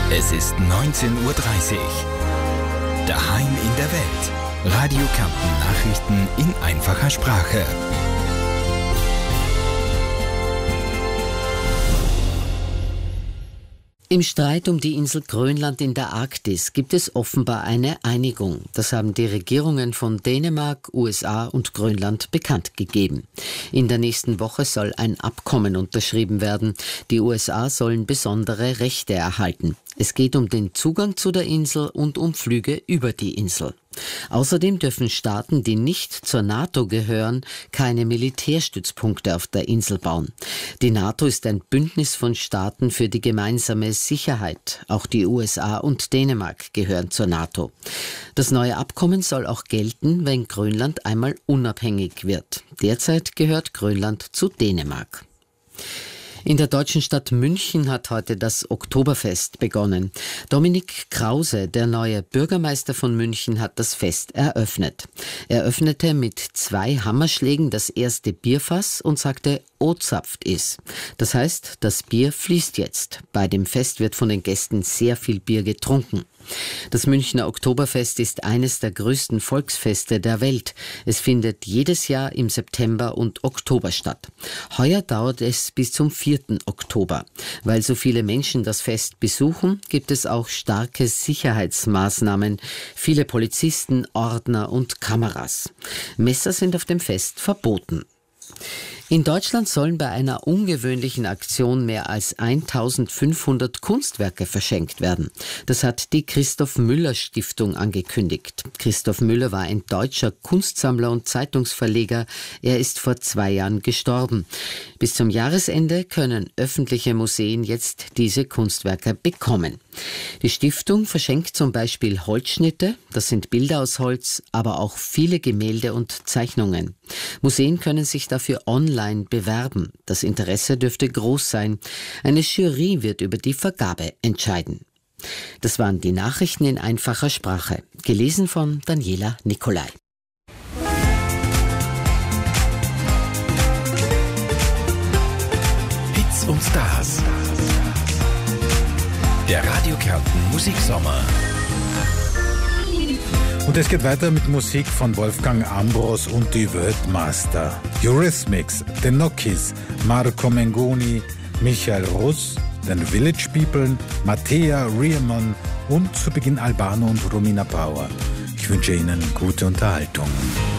Es ist 19:30 Uhr. Daheim in der Welt. Radio Kärnten Nachrichten in einfacher Sprache. Im Streit um die Insel Grönland in der Arktis gibt es offenbar eine Einigung. Das haben die Regierungen von Dänemark, USA und Grönland bekannt gegeben. In der nächsten Woche soll ein Abkommen unterschrieben werden. Die USA sollen besondere Rechte erhalten. Es geht um den Zugang zu der Insel und um Flüge über die Insel. Außerdem dürfen Staaten, die nicht zur NATO gehören, keine Militärstützpunkte auf der Insel bauen. Die NATO ist ein Bündnis von Staaten für die gemeinsame Sicherheit. Auch die USA und Dänemark gehören zur NATO. Das neue Abkommen soll auch gelten, wenn Grönland einmal unabhängig wird. Derzeit gehört Grönland zu Dänemark. In der deutschen Stadt München hat heute das Oktoberfest begonnen. Dominik Krause, der neue Bürgermeister von München, hat das Fest eröffnet. Er öffnete mit 2 Hammerschlägen das erste Bierfass und sagte, O-zapft is. Das heißt, das Bier fließt jetzt. Bei dem Fest wird von den Gästen sehr viel Bier getrunken. Das Münchner Oktoberfest ist eines der größten Volksfeste der Welt. Es findet jedes Jahr im September und Oktober statt. Heuer dauert es bis zum 4. Oktober. Weil so viele Menschen das Fest besuchen, gibt es auch starke Sicherheitsmaßnahmen. Viele Polizisten, Ordner und Kameras. Messer sind auf dem Fest verboten. In Deutschland sollen bei einer ungewöhnlichen Aktion mehr als 1500 Kunstwerke verschenkt werden. Das hat die Christoph Müller Stiftung angekündigt. Christoph Müller war ein deutscher Kunstsammler und Zeitungsverleger. Er ist vor 2 Jahren gestorben. Bis zum Jahresende können öffentliche Museen jetzt diese Kunstwerke bekommen. Die Stiftung verschenkt zum Beispiel Holzschnitte, das sind Bilder aus Holz, aber auch viele Gemälde und Zeichnungen. Museen können sich dafür online bewerben. Das Interesse dürfte groß sein. Eine Jury wird über die Vergabe entscheiden. Das waren die Nachrichten in einfacher Sprache. Gelesen von Daniela Nicolai. Hits und Stars. Der Radio Kärnten Musiksommer. Und es geht weiter mit Musik von Wolfgang Ambros und die Weltmaster. Eurythmics, The Nokis, Marco Mengoni, Michael Russ, den Village People, Mattea Riemann und zu Beginn Albano und Romina Power. Ich wünsche Ihnen gute Unterhaltung.